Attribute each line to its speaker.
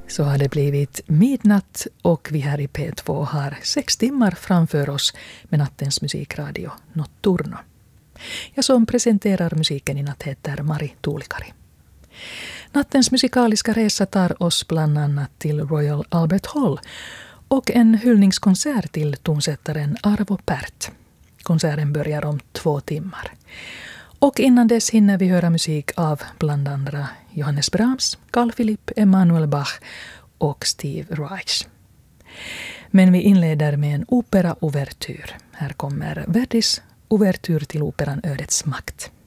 Speaker 1: Så har det blivit midnatt och vi här i P2 har 6 timmar framför oss med nattens musikradio Notturno. Jag som presenterar musiken i natt heter Mari Tuulikari. Nattens musikaliska resa tar oss bland annat till Royal Albert Hall och en hyllningskonsert till tonsättaren Arvo Pärt. Konserten börjar om 2 timmar. Och innan dess hinner vi höra musik av bland andra Johannes Brahms, Carl Philipp, Emanuel Bach och Steve Reich. Men vi inleder med en opera-ouvertyr. Här kommer Verdis ouvertyr till operan Ödets makt.